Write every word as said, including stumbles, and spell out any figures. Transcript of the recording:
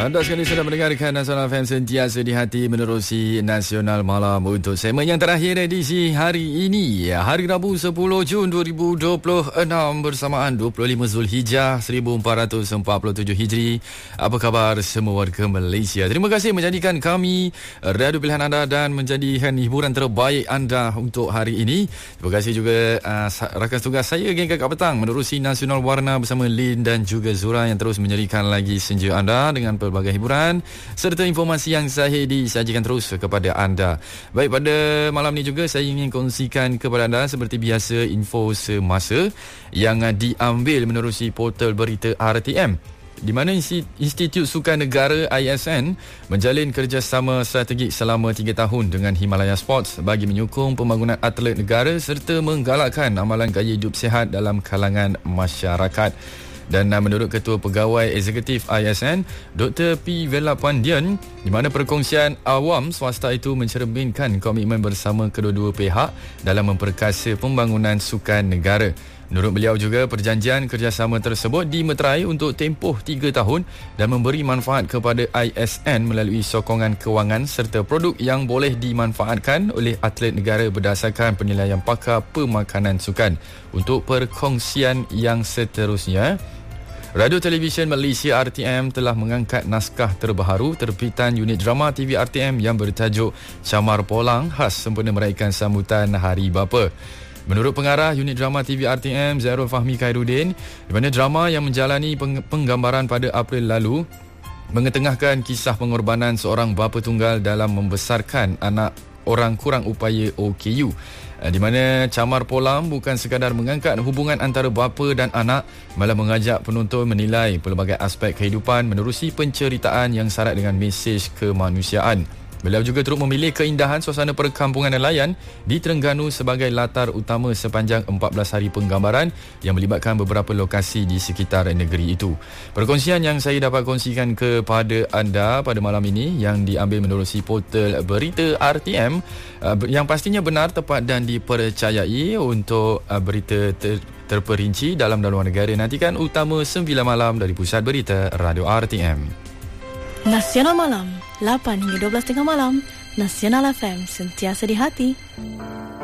Anda sekali sedang mendengarkan Nasional F M sentiasa di hati menerusi Nasional Malam untuk segmen yang terakhir edisi hari ini. Hari Rabu sepuluh Jun dua ribu dua puluh enam bersamaan dua puluh lima Zulhijjah seribu empat ratus empat puluh tujuh Hijri. Apa khabar semua warga Malaysia? Terima kasih menjadikan kami radio pilihan anda dan menjadikan hiburan terbaik anda untuk hari ini. Terima kasih juga uh, rakan tugas saya geng Kakak Petang menerusi Nasional Warna bersama Lin dan juga Zura yang terus menjadikan lagi senja anda dengan pelbagai hiburan serta informasi yang sahih disajikan terus kepada anda. Baik, pada malam ni juga saya ingin kongsikan kepada anda seperti biasa info semasa yang diambil menerusi portal berita R T M, di mana Institut Sukan Negara I S N menjalin kerjasama strategik selama tiga tahun dengan Himalaya Sports bagi menyokong pembangunan atlet negara serta menggalakkan amalan gaya hidup sihat dalam kalangan masyarakat. Dan uh, menurut Ketua Pegawai Eksekutif I S N, Doktor P. Velapandian, di mana perkongsian awam swasta itu mencerminkan komitmen bersama kedua-dua pihak dalam memperkasa pembangunan sukan negara. Menurut beliau juga, perjanjian kerjasama tersebut dimeterai untuk tempoh tiga tahun dan memberi manfaat kepada I S N melalui sokongan kewangan serta produk yang boleh dimanfaatkan oleh atlet negara berdasarkan penilaian pakar pemakanan sukan. Untuk perkongsian yang seterusnya, Radio Televisyen Malaysia R T M telah mengangkat naskah terbaru terbitan unit drama T V R T M yang bertajuk Camar Polang khas sempena meraihkan sambutan Hari Bapa. Menurut pengarah unit drama T V R T M Zairul Fahmi Khairuddin, di mana drama yang menjalani penggambaran pada April lalu mengetengahkan kisah pengorbanan seorang bapa tunggal dalam membesarkan anak orang kurang upaya O K U, di mana Camar Polang bukan sekadar mengangkat hubungan antara bapa dan anak, malah mengajak penonton menilai pelbagai aspek kehidupan menerusi penceritaan yang syarat dengan mesej kemanusiaan. Beliau juga turut memilih keindahan suasana perkampungan nelayan di Terengganu sebagai latar utama sepanjang empat belas hari penggambaran yang melibatkan beberapa lokasi di sekitar negeri itu. Perkongsian yang saya dapat kongsikan kepada anda pada malam ini yang diambil menerusi portal berita R T M yang pastinya benar, tepat dan dipercayai. Untuk berita ter- terperinci dalam dan luar negara, nantikan utama sembilan malam dari Pusat Berita Radio R T M. Nasional Malam, lapan hingga dua belas tengah malam. Nasional F M, sentiasa di hati.